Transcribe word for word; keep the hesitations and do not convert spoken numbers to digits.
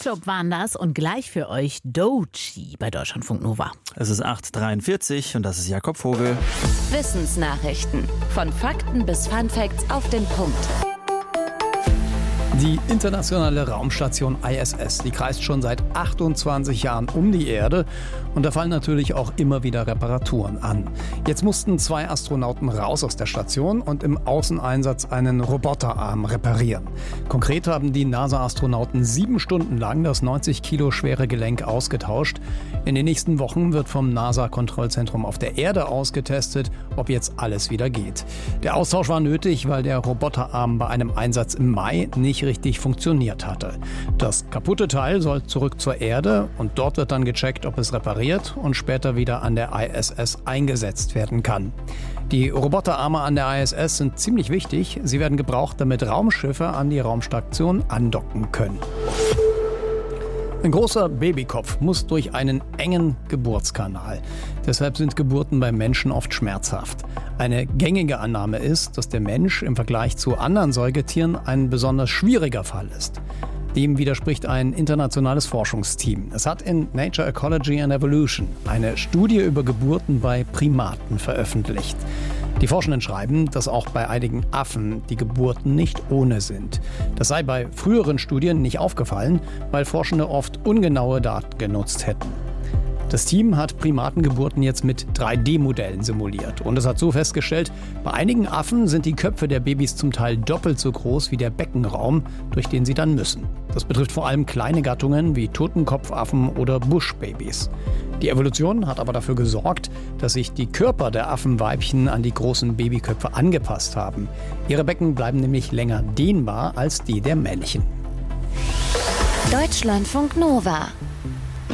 Club waren das und gleich für euch Doechii bei Deutschlandfunk Nova. Es ist acht Uhr dreiundvierzig und das ist Jakob Vogel. Wissensnachrichten. Von Fakten bis Funfacts auf den Punkt. Die internationale Raumstation I S S, die kreist schon seit achtundzwanzig Jahren um die Erde und da fallen natürlich auch immer wieder Reparaturen an. Jetzt mussten zwei Astronauten raus aus der Station und im Außeneinsatz einen Roboterarm reparieren. Konkret haben die NASA-Astronauten sieben Stunden lang das neunzig Kilo schwere Gelenk ausgetauscht. In den nächsten Wochen wird vom NASA-Kontrollzentrum auf der Erde ausgetestet, ob jetzt alles wieder geht. Der Austausch war nötig, weil der Roboterarm bei einem Einsatz im Mai nicht richtig funktioniert hatte. Das kaputte Teil soll zurück zur Erde und dort wird dann gecheckt, ob es repariert und später wieder an der I S S eingesetzt werden kann. Die Roboterarme an der I S S sind ziemlich wichtig. Sie werden gebraucht, damit Raumschiffe an die Raumstation andocken können. Ein großer Babykopf muss durch einen engen Geburtskanal. Deshalb sind Geburten beim Menschen oft schmerzhaft. Eine gängige Annahme ist, dass der Mensch im Vergleich zu anderen Säugetieren ein besonders schwieriger Fall ist. Dem widerspricht ein internationales Forschungsteam. Es hat in Nature Ecology and Evolution eine Studie über Geburten bei Primaten veröffentlicht. Die Forschenden schreiben, dass auch bei einigen Affen die Geburten nicht ohne sind. Das sei bei früheren Studien nicht aufgefallen, weil Forschende oft ungenaue Daten genutzt hätten. Das Team hat Primatengeburten jetzt mit drei D Modellen simuliert und es hat so festgestellt, bei einigen Affen sind die Köpfe der Babys zum Teil doppelt so groß wie der Beckenraum, durch den sie dann müssen. Das betrifft vor allem kleine Gattungen wie Totenkopfaffen oder Buschbabys. Die Evolution hat aber dafür gesorgt, dass sich die Körper der Affenweibchen an die großen Babyköpfe angepasst haben. Ihre Becken bleiben nämlich länger dehnbar als die der Männchen. Deutschlandfunk Nova.